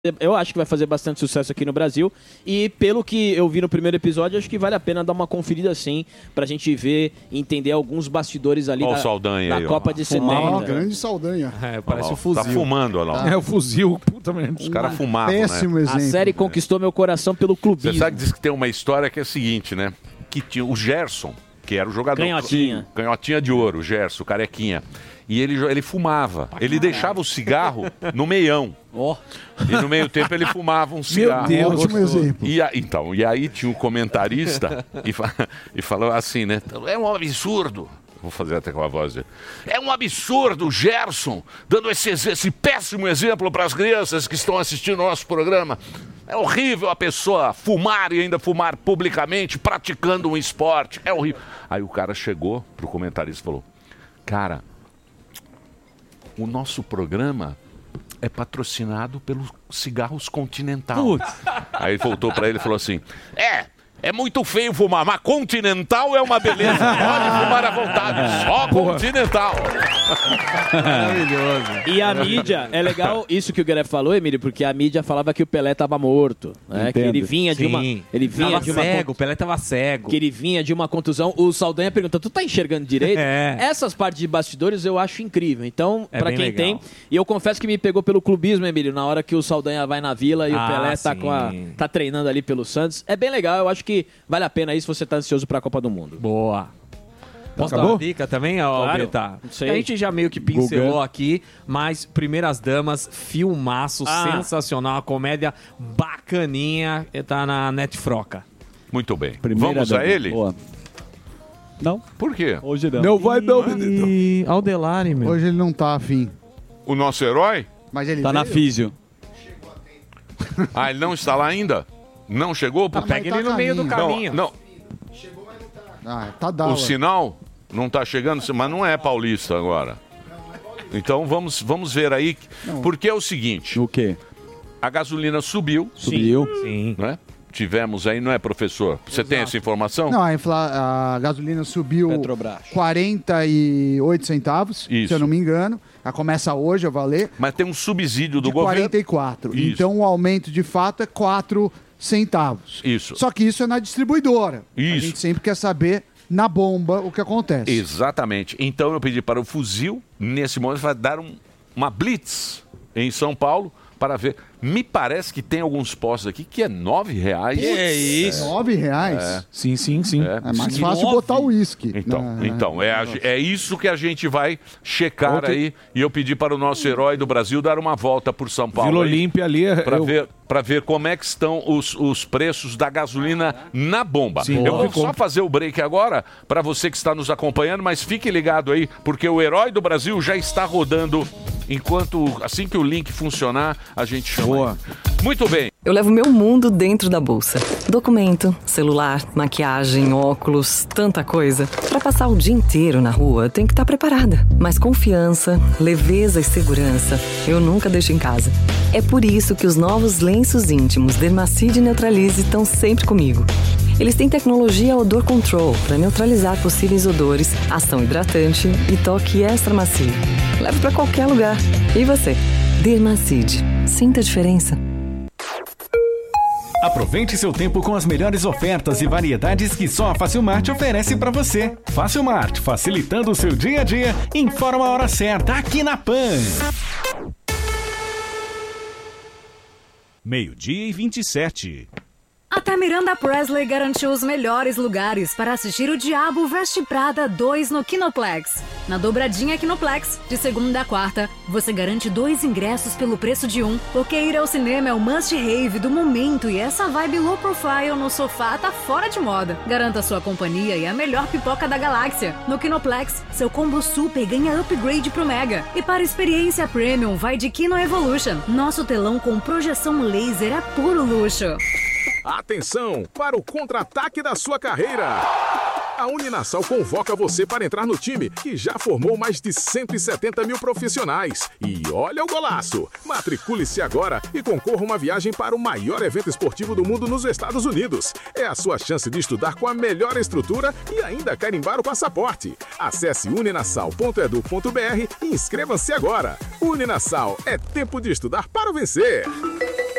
Eu acho que vai fazer bastante sucesso aqui no Brasil. E pelo que eu vi no primeiro episódio, acho que vale a pena dar uma conferida sim, pra gente ver e entender alguns bastidores ali da Copa de 70. Grande Saldanha. Parece o fuzil. Tá fumando, olha lá. É o fuzil, puta merda. Os caras fumavam, péssimo né? exemplo. A série conquistou meu coração pelo clubismo. Você sabe que diz que tem uma história que é a seguinte, né? Que tinha o Gerson, que era o jogador... Canhotinha de ouro, o Gerson, o carequinha. E ele fumava. Ele deixava o cigarro no meião. E no meio tempo ele fumava um cigarro. Meu Deus, ótimo exemplo. E aí tinha um comentarista e falou assim, né? É um absurdo. Vou fazer até com a voz dele. É um absurdo o Gerson dando esse péssimo exemplo para as crianças que estão assistindo o nosso programa. É horrível a pessoa fumar e ainda fumar publicamente, praticando um esporte. É horrível. Aí o cara chegou pro comentarista e falou, cara, o nosso programa é patrocinado pelos cigarros Continental. Aí ele voltou para ele e falou assim, é muito feio fumar, mas Continental é uma beleza. Pode fumar à vontade, só Continental. Maravilhoso. E a mídia, é legal isso que o Guilherme falou, Emílio, porque a mídia falava que o Pelé estava morto. Né? Que ele vinha de uma... O Pelé tava cego. Que ele vinha de uma contusão. O Saldanha pergunta, tu tá enxergando direito? Essas partes de bastidores eu acho incrível. Então, pra quem tem... E eu confesso que me pegou pelo clubismo, Emílio, na hora que o Saldanha vai na Vila e o Pelé tá treinando ali pelo Santos. É bem legal, eu acho que vale a pena isso se você tá ansioso pra Copa do Mundo. Boa. Posso dar uma dica também, Alberta? Claro, a gente já meio que pincelou aqui, mas Primeiras Damas, filmaço sensacional, uma comédia bacaninha, tá na Netfroca. Muito bem. Vamos a ele? Boa. Não. Por quê? Hoje não. Não vai, meu menino. Aldelari, meu. Hoje ele não tá afim. O nosso herói? Mas ele tá na físio. Ele não está lá ainda? Não chegou? Pega ele no meio do caminho. Não. Tá dado. O sinal não está chegando, mas não é paulista agora. Então vamos ver aí, porque é o seguinte. O quê? A gasolina subiu. Sim. Né? Tivemos aí, não é, professor? Você tem essa informação? Não, a gasolina subiu Petrobras. 48 centavos, se eu não me engano. Ela começa hoje a valer. Mas tem um subsídio do de governo. 44. Isso. Então o aumento de fato é 4 centavos. Isso. Só que isso é na distribuidora. Isso. A gente sempre quer saber na bomba o que acontece. Exatamente. Então eu pedi para o Fuzil, nesse momento, vai dar uma blitz em São Paulo para ver. Me parece que tem alguns postos aqui que é R$9. Que é isso? R$9? Sim. É mais fácil botar o uísque. Então é isso que a gente vai checar aí. E eu pedi para o nosso herói do Brasil dar uma volta por São Paulo. Vila Olímpia ali. Para ver como é que estão os preços da gasolina na bomba. Sim, eu vou só fazer o break agora para você que está nos acompanhando, mas fique ligado aí, porque o herói do Brasil já está rodando. Assim que o link funcionar, a gente chama. Boa. Muito bem. Eu levo meu mundo dentro da bolsa. Documento, celular, maquiagem, óculos, tanta coisa. Para passar o dia inteiro na rua, tem que estar preparada. Mas confiança, leveza e segurança, eu nunca deixo em casa. É por isso que os novos lenços íntimos Dermacide e Neutralize estão sempre comigo. Eles têm tecnologia Odor Control para neutralizar possíveis odores, ação hidratante e toque extra macio. Leve para qualquer lugar. E você? Dermacide. Sinta a diferença. Aproveite seu tempo com as melhores ofertas e variedades que só a Facilmart oferece para você. Facilmart, facilitando o seu dia a dia. Informa a hora certa aqui na PAN. 12:27. Até Miranda Presley garantiu os melhores lugares para assistir O Diabo Veste Prada 2 no Kinoplex. Na dobradinha Kinoplex, de segunda a quarta, você garante 2 ingressos pelo preço de 1, porque ir ao cinema é o must-have do momento e essa vibe low profile no sofá tá fora de moda. Garanta sua companhia e a melhor pipoca da galáxia. No Kinoplex, seu combo super ganha upgrade pro Mega. E para experiência premium, vai de Kino Evolution. Nosso telão com projeção laser é puro luxo. Atenção para o contra-ataque da sua carreira. A Uninasal convoca você para entrar no time, que já formou mais de 170 mil profissionais. E olha o golaço! Matricule-se agora e concorra uma viagem para o maior evento esportivo do mundo nos Estados Unidos. É a sua chance de estudar com a melhor estrutura e ainda carimbar o passaporte. Acesse uninasal.edu.br e inscreva-se agora. Uninasal, é tempo de estudar para vencer!